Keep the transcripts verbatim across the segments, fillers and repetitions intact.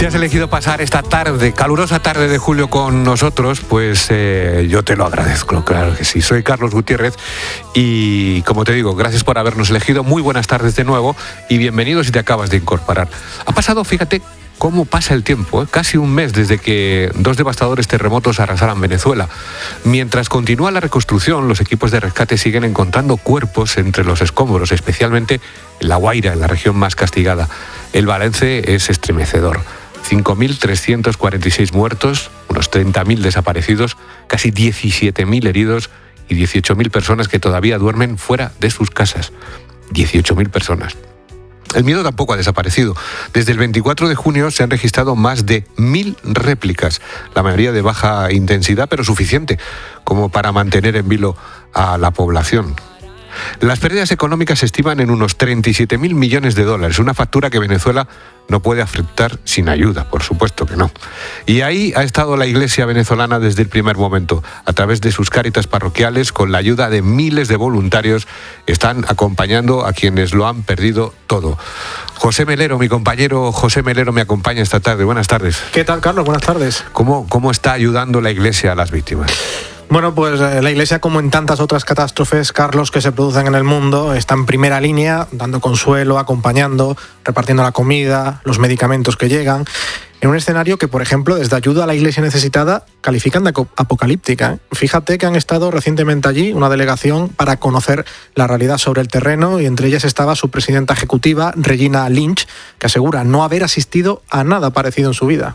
Si has elegido pasar esta tarde, calurosa tarde de julio con nosotros, pues eh, yo te lo agradezco, claro que sí. Soy Carlos Gutiérrez y, como te digo, gracias por habernos elegido. Muy buenas tardes de nuevo y bienvenido si te acabas de incorporar. Ha pasado, fíjate, cómo pasa el tiempo, ¿eh? Casi un mes desde que dos devastadores terremotos arrasaran Venezuela. Mientras continúa la reconstrucción, los equipos de rescate siguen encontrando cuerpos entre los escombros, especialmente en La Guaira, en la región más castigada. El balance es estremecedor. cinco mil trescientos cuarenta y seis muertos, unos treinta mil desaparecidos, casi diecisiete mil heridos y dieciocho mil personas que todavía duermen fuera de sus casas. dieciocho mil personas. El miedo tampoco ha desaparecido. Desde el veinticuatro de junio se han registrado más de mil réplicas, la mayoría de baja intensidad, pero suficiente como para mantener en vilo a la población. Las pérdidas económicas se estiman en unos treinta y siete mil millones de dólares, una factura que Venezuela no puede afrontar sin ayuda, por supuesto que no. Y ahí ha estado la Iglesia venezolana desde el primer momento. A través de sus cáritas parroquiales, con la ayuda de miles de voluntarios, están acompañando a quienes lo han perdido todo. José Melero, mi compañero José Melero, me acompaña esta tarde. Buenas tardes. ¿Qué tal, Carlos? Buenas tardes. ¿Cómo, cómo está ayudando la Iglesia a las víctimas? Bueno, pues eh, la Iglesia, como en tantas otras catástrofes, Carlos, que se producen en el mundo, está en primera línea, dando consuelo, acompañando, repartiendo la comida, los medicamentos que llegan, en un escenario que, por ejemplo, desde Ayuda a la Iglesia Necesitada califican de apocalíptica. Fíjate que han estado recientemente allí una delegación para conocer la realidad sobre el terreno, y entre ellas estaba su presidenta ejecutiva, Regina Lynch, que asegura no haber asistido a nada parecido en su vida.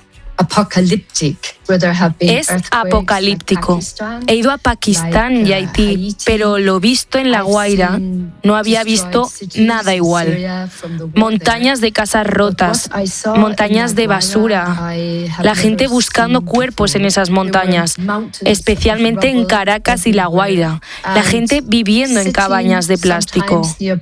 Es apocalíptico. He ido a Pakistán y Haití, pero lo visto en La Guaira no había visto nada igual. Montañas de casas rotas, montañas de basura, la gente buscando cuerpos en esas montañas, especialmente en Caracas y La Guaira, la gente viviendo en cabañas de plástico.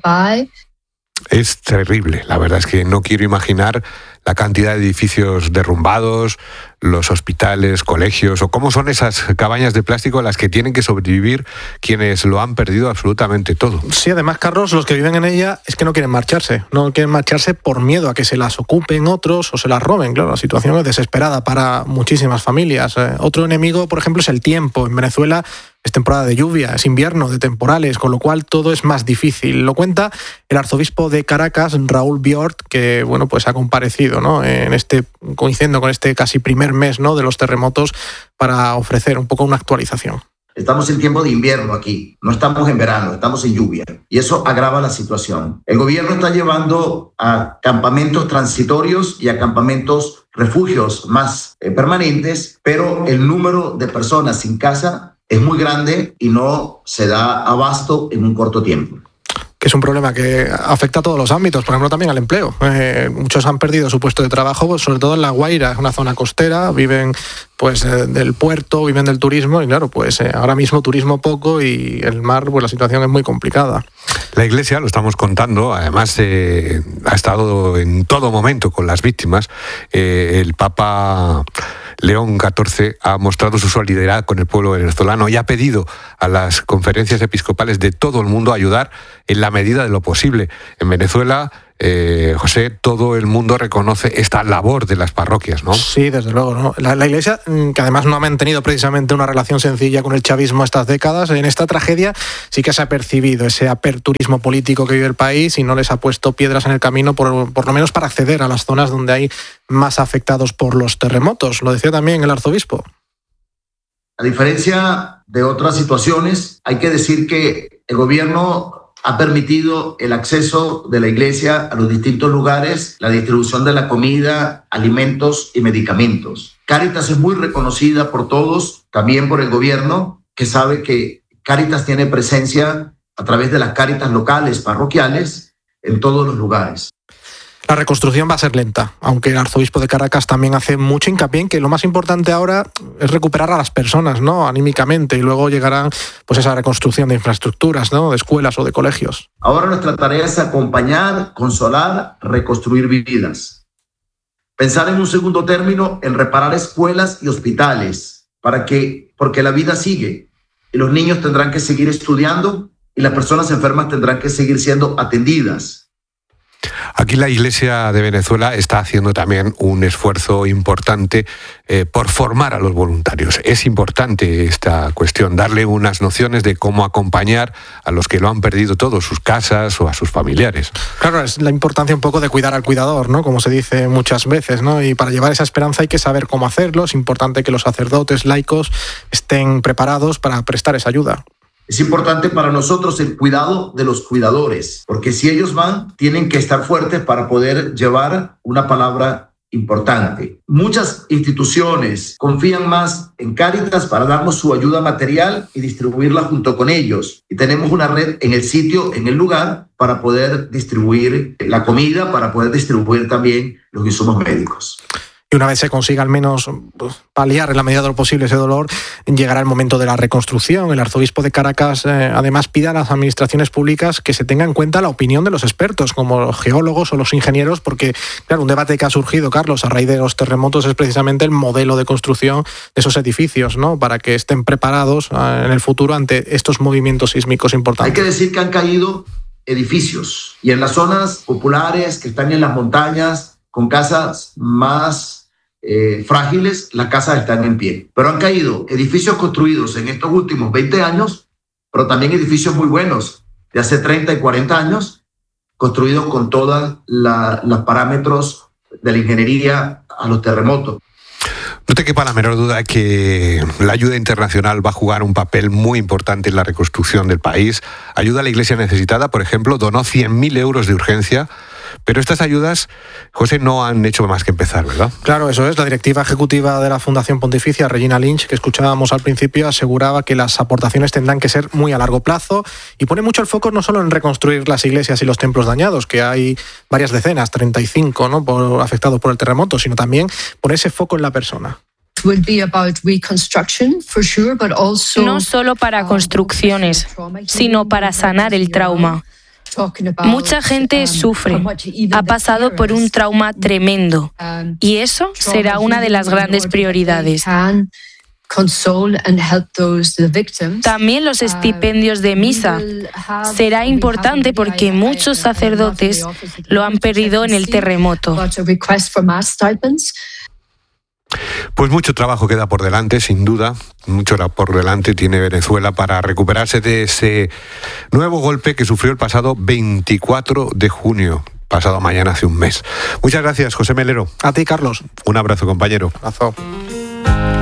Es terrible, la verdad es que no quiero imaginar la cantidad de edificios derrumbados, los hospitales, colegios, o cómo son esas cabañas de plástico a las que tienen que sobrevivir quienes lo han perdido absolutamente todo. Sí, además, Carlos, los que viven en ella es que no quieren marcharse, no quieren marcharse por miedo a que se las ocupen otros o se las roben. Claro, la situación es desesperada para muchísimas familias. Eh, otro enemigo, por ejemplo, es el tiempo. En Venezuela es temporada de lluvia, es invierno, de temporales, con lo cual todo es más difícil. Lo cuenta el arzobispo de Caracas, Raúl Biort, que bueno, pues ha comparecido, ¿no?, en este, coincidiendo con este casi primer mes, ¿no?, de los terremotos, para ofrecer un poco una actualización. Estamos en tiempo de invierno aquí, no estamos en verano, estamos en lluvia, y eso agrava la situación. El gobierno está llevando a campamentos transitorios y a campamentos refugios más eh, permanentes, pero el número de personas sin casa es muy grande y no se da abasto en un corto tiempo. Que es un problema que afecta a todos los ámbitos, por ejemplo también al empleo. Eh, muchos han perdido su puesto de trabajo, pues, sobre todo en La Guaira, es una zona costera, viven pues eh, del puerto, viven del turismo, y claro, pues eh, ahora mismo turismo poco y el mar, pues la situación es muy complicada. La Iglesia, lo estamos contando, además eh, ha estado en todo momento con las víctimas. Eh, el Papa León catorce ha mostrado su solidaridad con el pueblo venezolano y ha pedido a las conferencias episcopales de todo el mundo ayudar en la medida de lo posible. En Venezuela, eh, José, todo el mundo reconoce esta labor de las parroquias, ¿no? Sí, desde luego, ¿no? La, la Iglesia, que además no ha mantenido precisamente una relación sencilla con el chavismo estas décadas, en esta tragedia sí que se ha percibido ese aperturismo político que vive el país y no les ha puesto piedras en el camino, por, por lo menos para acceder a las zonas donde hay más afectados por los terremotos. Lo decía también el arzobispo. A diferencia de otras situaciones, hay que decir que el gobierno ha permitido el acceso de la Iglesia a los distintos lugares, la distribución de la comida, alimentos y medicamentos. Cáritas es muy reconocida por todos, también por el gobierno, que sabe que Cáritas tiene presencia a través de las Cáritas locales, parroquiales, en todos los lugares. La reconstrucción va a ser lenta, aunque el arzobispo de Caracas también hace mucho hincapié en que lo más importante ahora es recuperar a las personas, ¿no?, anímicamente, y luego llegará pues esa reconstrucción de infraestructuras, ¿no?, de escuelas o de colegios. Ahora nuestra tarea es acompañar, consolar, reconstruir vidas. Pensar en un segundo término en reparar escuelas y hospitales, para que, porque la vida sigue y los niños tendrán que seguir estudiando y las personas enfermas tendrán que seguir siendo atendidas. Aquí la Iglesia de Venezuela está haciendo también un esfuerzo importante eh, por formar a los voluntarios. Es importante esta cuestión, darle unas nociones de cómo acompañar a los que lo han perdido todo, sus casas o a sus familiares. Claro, es la importancia un poco de cuidar al cuidador, ¿no? Como se dice muchas veces, ¿no? Y para llevar esa esperanza hay que saber cómo hacerlo. Es importante que los sacerdotes laicos estén preparados para prestar esa ayuda. Es importante para nosotros el cuidado de los cuidadores, porque si ellos van, tienen que estar fuertes para poder llevar una palabra importante. Muchas instituciones confían más en Cáritas para darnos su ayuda material y distribuirla junto con ellos. Y tenemos una red en el sitio, en el lugar, para poder distribuir la comida, para poder distribuir también los insumos médicos. Y una vez se consiga al menos paliar en la medida de lo posible ese dolor, llegará el momento de la reconstrucción. El arzobispo de Caracas eh, además pide a las administraciones públicas que se tenga en cuenta la opinión de los expertos, como los geólogos o los ingenieros, porque claro, un debate que ha surgido, Carlos, a raíz de los terremotos es precisamente el modelo de construcción de esos edificios, ¿no? Para que estén preparados eh, en el futuro ante estos movimientos sísmicos importantes. Hay que decir que han caído edificios y en las zonas populares que están en las montañas, con casas más Eh, frágiles, las casas están en pie. Pero han caído edificios construidos en estos últimos veinte años, pero también edificios muy buenos de hace treinta y cuarenta años, construidos con todos los parámetros de la ingeniería a los terremotos. No te quepa la menor duda que la ayuda internacional va a jugar un papel muy importante en la reconstrucción del país. Ayuda a la Iglesia necesitada, por ejemplo, donó cien mil euros de urgencia. Pero estas ayudas, José, no han hecho más que empezar, ¿verdad? Claro, eso es. La directiva ejecutiva de la Fundación Pontificia, Regina Lynch, que escuchábamos al principio, aseguraba que las aportaciones tendrán que ser muy a largo plazo y pone mucho el foco no solo en reconstruir las iglesias y los templos dañados, que hay varias decenas, treinta y cinco, ¿no?, por, afectados por el terremoto, sino también pone ese foco en la persona. No solo para construcciones, sino para sanar el trauma. Mucha gente sufre, ha pasado por un trauma tremendo y eso será una de las grandes prioridades. También los estipendios de misa. Será importante porque muchos sacerdotes lo han perdido en el terremoto. Pues mucho trabajo queda por delante, sin duda. Mucho por delante tiene Venezuela para recuperarse de ese nuevo golpe que sufrió el pasado veinticuatro de junio, pasado mañana hace un mes. Muchas gracias, José Melero. A ti, Carlos. Un abrazo, compañero. Abrazo.